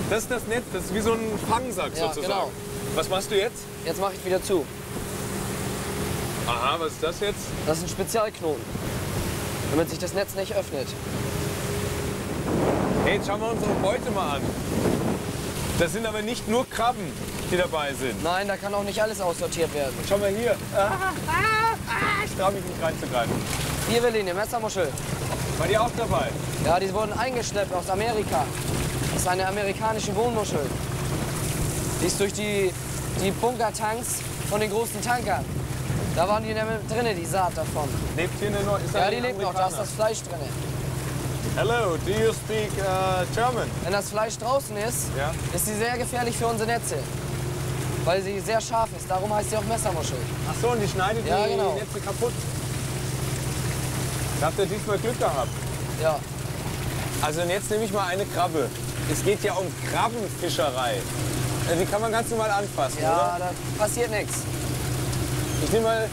Das ist das Netz, das ist wie so ein Fangsack sozusagen. Genau. Was machst du jetzt? Jetzt mache ich wieder zu. Aha, was ist das jetzt? Das ist ein Spezialknoten, damit sich das Netz nicht öffnet. Hey, jetzt schauen wir unsere Beute mal an. Das sind aber nicht nur Krabben, die dabei sind. Nein, da kann auch nicht alles aussortiert werden. Schau mal hier. Ich traue mich nicht reinzugreifen. Hier, Willi, eine Messermuschel. War die auch dabei? Ja, die wurden eingeschleppt aus Amerika. Das ist eine amerikanische Wohnmuschel. Die ist durch die Bunkertanks von den großen Tankern. Da waren die drin, die Saat davon. Lebt hier eine neue? Ja, die lebt noch, da ist das Fleisch drin. Hello, do you speak German? Wenn das Fleisch draußen ist, Ja. ist sie sehr gefährlich für unsere Netze. Weil sie sehr scharf ist, darum heißt sie auch Messermuschel. Ach so, und die schneidet Ja, die genau. Netze kaputt. Da habt ihr diesmal Glück gehabt. Ja. Also und jetzt nehme ich mal eine Krabbe. Es geht ja um Krabbenfischerei. Die kann man ganz normal anfassen, Ja, oder? da passiert nichts. Ich nehme mal...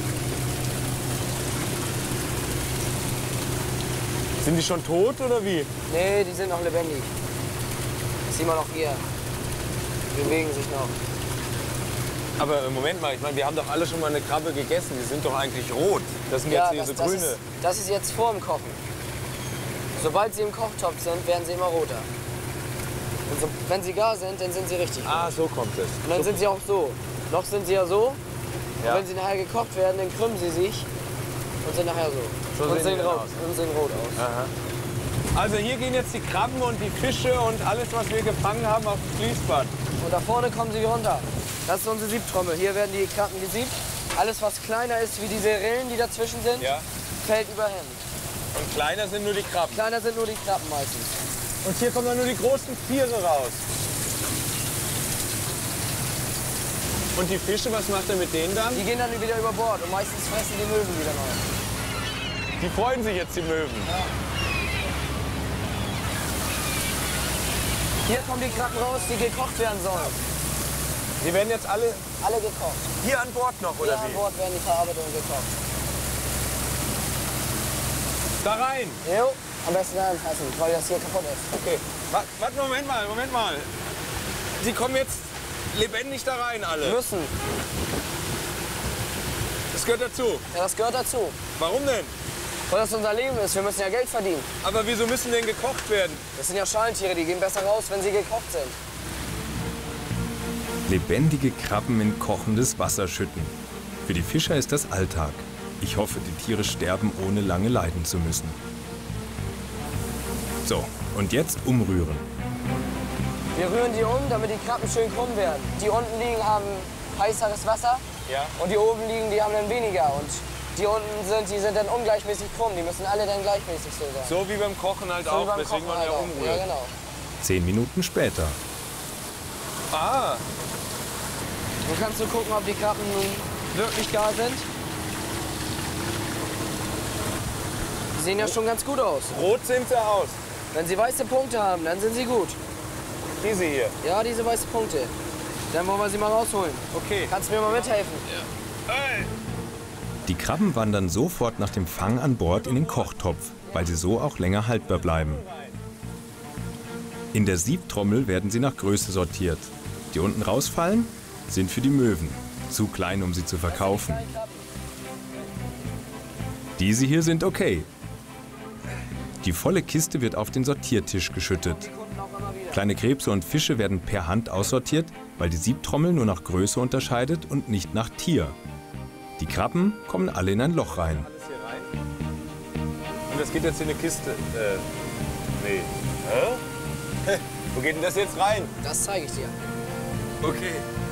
Sind die schon tot oder wie? Nee, die sind noch lebendig. Sieh mal noch hier. Die bewegen sich noch. Aber Moment mal, ich meine, wir haben doch alle schon mal eine Krabbe gegessen. Die sind doch eigentlich rot. Das sind jetzt diese grüne. Das ist jetzt vor dem Kochen. Sobald sie im Kochtopf sind, werden sie immer roter. Und so, wenn sie gar sind, dann sind sie richtig rot. Ah, so kommt es. Und dann sind sie auch so. Noch sind sie ja so. Ja. Und wenn sie nachher gekocht werden, dann krümmen sie sich und sind nachher so. So und sehen die dann rot, aus. und sehen rot aus. Aha. Also hier gehen jetzt die Krabben und die Fische und alles, was wir gefangen haben, aufs Fließband. Und da vorne kommen sie runter. Das ist unsere Siebtrommel. Hier werden die Krabben gesiebt. Alles, was kleiner ist, wie diese Rillen, die dazwischen sind, Ja. fällt überhin. Und kleiner sind nur die Krabben. Kleiner sind nur die Krabben meistens. Und hier kommen dann nur die großen Tiere raus. Und die Fische, was macht er mit denen dann? Die gehen dann wieder über Bord und meistens fressen die Möwen wieder mal. Die freuen sich jetzt, die Möwen. Hier kommen die Krabben raus, die gekocht werden sollen. Die werden jetzt alle Alle gekocht. hier an Bord noch, oder Hier an wie? Bord werden die verarbeitet und gekocht. Da rein. Jo, am besten anfassen, weil das hier kaputt ist. Okay. Warte, Moment mal. Sie kommen jetzt lebendig da rein, alle. Müssen. Das gehört dazu. Ja, das gehört dazu. Warum denn? Weil das unser Leben ist. Wir müssen ja Geld verdienen. Aber wieso müssen denn gekocht werden? Das sind ja Schalentiere, die gehen besser raus, wenn sie gekocht sind. Lebendige Krabben in kochendes Wasser schütten. Für die Fischer ist das Alltag. Ich hoffe, die Tiere sterben, ohne lange leiden zu müssen. So, und jetzt umrühren. Wir rühren die um, damit die Krabben schön krumm werden. Die unten liegen, haben heißeres Wasser. Ja. Und die oben liegen, die haben dann weniger. Und die unten sind, die sind dann ungleichmäßig krumm. Die müssen alle dann gleichmäßig so sein. So wie beim Kochen halt So wie auch, beim weswegen Kochen man halt ja auch. umrührt. Ja, genau. 10 Minuten später. Ah, Nun kannst du gucken, ob die Krabben nun wirklich gar sind. Die sehen ja schon ganz gut aus. rot sind sie aus. Wenn sie weiße Punkte haben, dann sind sie gut. Diese hier. Ja, diese weißen Punkte. Dann wollen wir sie mal rausholen. Okay. Kannst du mir mal mithelfen? Die Krabben wandern sofort nach dem Fang an Bord in den Kochtopf, weil sie so auch länger haltbar bleiben. In der Siebtrommel werden sie nach Größe sortiert. Die unten rausfallen, sind für die Möwen. Zu klein, um sie zu verkaufen. Diese hier sind okay. Die volle Kiste wird auf den Sortiertisch geschüttet. Kleine Krebse und Fische werden per Hand aussortiert, weil die Siebtrommel nur nach Größe unterscheidet und nicht nach Tier. Die Krabben kommen alle in ein Loch rein. Alles hier rein. Und das geht jetzt in eine Kiste. Nee. Hä? Wo geht denn das jetzt rein? Das zeige ich dir. Okay.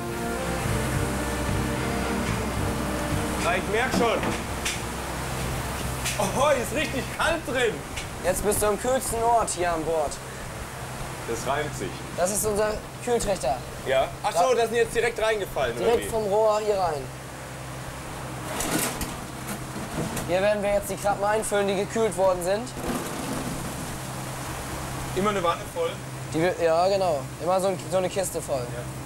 Na, ich merke schon. Oh, hier ist richtig kalt drin. Jetzt bist du im kühlsten Ort hier an Bord. Das reimt sich. Das ist unser Kühltrichter. Ja? Ach so, das sind jetzt direkt reingefallen, oder Direkt wie? vom Rohr hier rein. Hier werden wir jetzt die Krabben einfüllen, die gekühlt worden sind. Immer eine Wanne voll. Ja, genau. Immer so eine Kiste voll. Ja.